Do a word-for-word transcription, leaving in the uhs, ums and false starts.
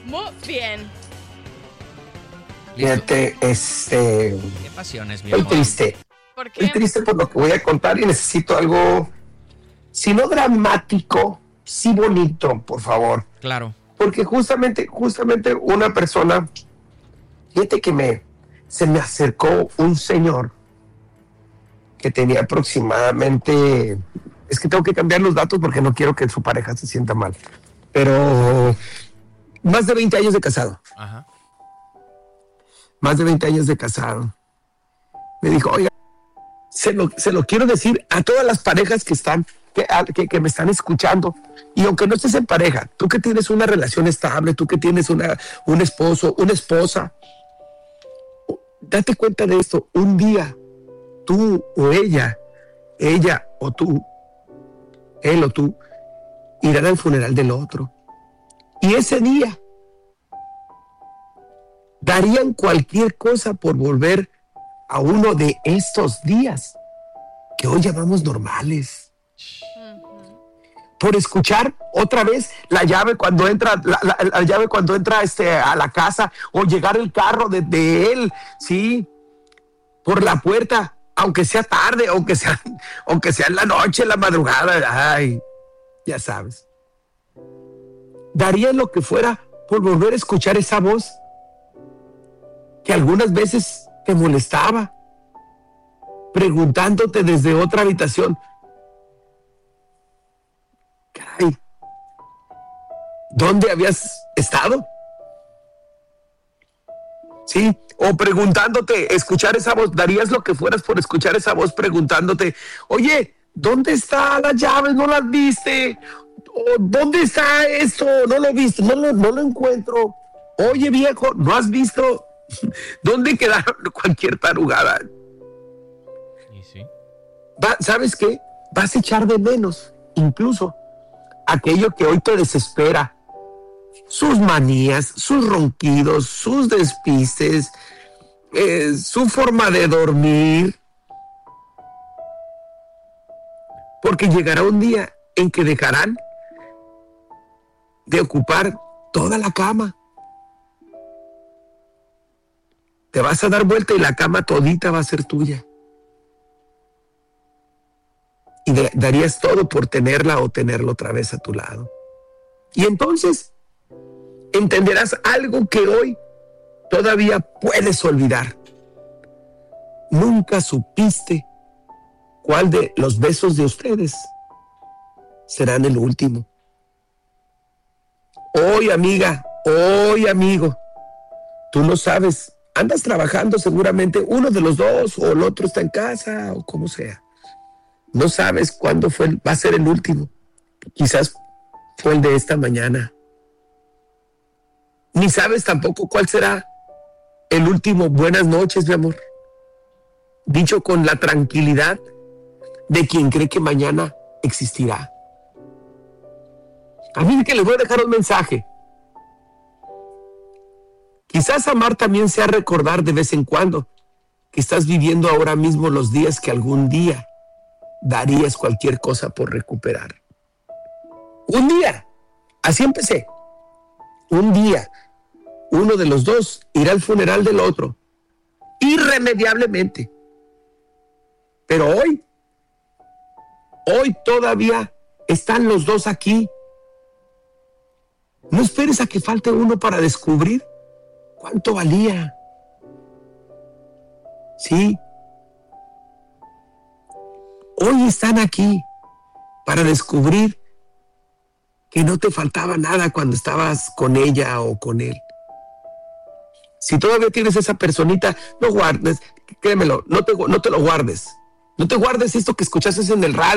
Muy bien. Fíjate, este... Qué pasiones, mi Estoy amor. triste. ¿Por qué? Estoy triste por lo que voy a contar y necesito algo, si no dramático, sí bonito, por favor. Claro. Porque justamente, justamente una persona, fíjate que me, se me acercó un señor que tenía aproximadamente, es que tengo que cambiar los datos porque no quiero que su pareja se sienta mal, pero más de veinte años de casado. Ajá. Más de veinte años de casado. Me dijo, oiga, se lo, se lo quiero decir a todas las parejas que están, que, a- que, que me están escuchando. Y aunque no estés en pareja, tú que tienes una relación estable, tú que tienes una, un esposo, una esposa, date cuenta de esto. Un día, tú o ella, ella o tú, él o tú, irán al funeral del otro. Y ese día, darían cualquier cosa por volver a uno de estos días que hoy llamamos normales. Por escuchar otra vez la llave cuando entra, la, la- la llave cuando entra este, a la casa, o llegar el carro de, de él, sí, por la puerta, aunque sea tarde, aunque sea, aunque sea en la noche, en la madrugada, ay, ya sabes. Darían lo que fuera por volver a escuchar esa voz que algunas veces te molestaba, preguntándote desde otra habitación, caray, ¿dónde habías estado? Sí, o preguntándote, escuchar esa voz, darías lo que fueras por escuchar esa voz preguntándote, oye, ¿dónde está las llaves? ¿No las viste? ¿O ¿dónde está esto? ¿No lo viste? No lo, no lo encuentro. Oye, viejo, ¿no has visto? ¿Dónde quedaron cualquier tarugada? Y sí. Va- ¿Sabes qué? Vas a echar de menos incluso aquello que hoy te desespera. Sus manías, sus ronquidos, sus despistes, eh, su forma de dormir. Porque llegará un día en que dejarán de ocupar toda la cama. Te vas a dar vuelta y la cama todita va a ser tuya. Y de- darías todo por tenerla o tenerlo otra vez a tu lado. Y entonces entenderás algo que hoy todavía puedes olvidar. Nunca supiste cuál de los besos de ustedes serán el último. Hoy, amiga, hoy, amigo, tú no sabes. Andas trabajando seguramente, uno de los dos o el otro está en casa o como sea. No sabes cuándo fue, el- va a ser el último. Quizás fue el de esta mañana. Ni sabes tampoco cuál será el último buenas noches, mi amor. Dicho con la tranquilidad de quien cree que mañana existirá. A mí que les voy a dejar un mensaje. Quizás amar también sea recordar de vez en cuando que estás viviendo ahora mismo los días que algún día darías cualquier cosa por recuperar. Un día, así empecé. Un día, uno de los dos irá al funeral del otro, irremediablemente. Pero hoy, hoy todavía están los dos aquí. No esperes a que falte uno para descubrir cuánto valía. Sí. Hoy están aquí para descubrir que no te faltaba nada cuando estabas con ella o con él. Si todavía tienes esa personita, no guardes, créemelo, no te, no te lo guardes. No te guardes esto que escuchaste en el radio.